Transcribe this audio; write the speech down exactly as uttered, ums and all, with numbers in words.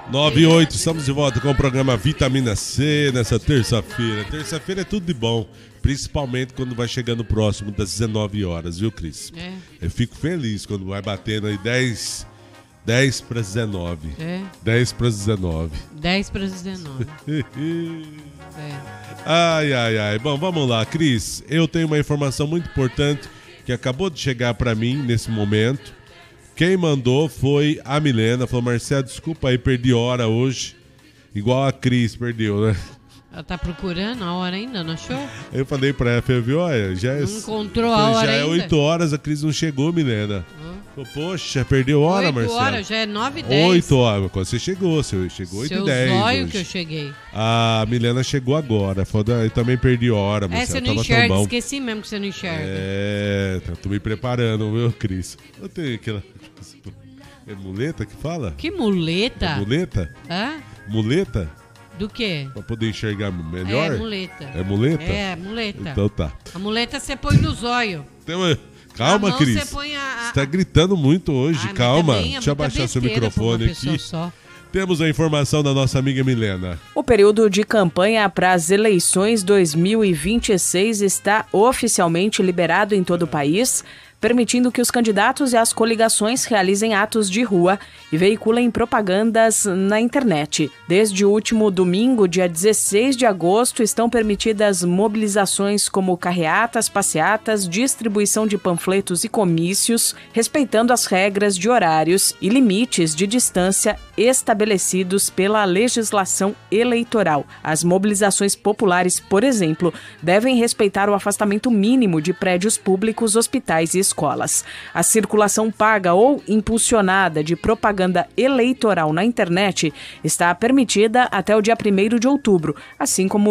nove e oito, estamos de volta com o programa Vitamina C nessa terça-feira. Terça-feira é tudo de bom, principalmente quando vai chegando próximo das dezenove horas, viu, Cris? É. Eu fico feliz quando vai batendo aí dez, dez para as dezenove. É. dez para as dezenove. dez para as dezenove. É. Ai, ai, ai. Bom, vamos lá, Cris. Eu tenho uma informação muito importante que acabou de chegar para mim nesse momento. Quem mandou foi a Milena. Falou, Marcelo, desculpa aí, perdi hora hoje. Igual a Cris perdeu, né? Ela tá procurando a hora ainda, não achou? Eu falei pra ela, falei, viu, olha, já é... Não encontrou a hora já ainda? Já é oito horas, a Cris não chegou, Milena. Hum. Falei, poxa, perdeu hora, Marcelo? oito horas, já é nove e dez. oito horas, quando você chegou, você chegou oito e dez. Seu zóio que eu cheguei. A Milena chegou agora, falou, eu também perdi hora, Marcelo. É, você não tava enxerga, tão bom. Esqueci mesmo que você não enxerga. É, tá, tô me preparando, viu, Cris? Eu tenho aquela... É muleta que fala? Que muleta? É muleta? Hã? Muleta? Do quê? Pra poder enxergar melhor? É muleta. É muleta? É, muleta. Então tá. A muleta você põe no zóio. Então, calma, Cris. Você põe a... Você tá gritando muito hoje, ah, calma. Deixa eu abaixar seu microfone aqui. Só. Temos a informação da nossa amiga Milena. O período de campanha para as eleições dois mil e vinte e seis está oficialmente liberado em todo o país, permitindo que os candidatos e as coligações realizem atos de rua e veiculem propagandas na internet. Desde o último domingo, dia dezesseis de agosto, estão permitidas mobilizações como carreatas, passeatas, distribuição de panfletos e comícios, respeitando as regras de horários e limites de distância estabelecidos pela legislação eleitoral. As mobilizações populares, por exemplo, devem respeitar o afastamento mínimo de prédios públicos, hospitais e escolas. A circulação paga ou impulsionada de propaganda eleitoral na internet está permitida até o dia primeiro de outubro, assim como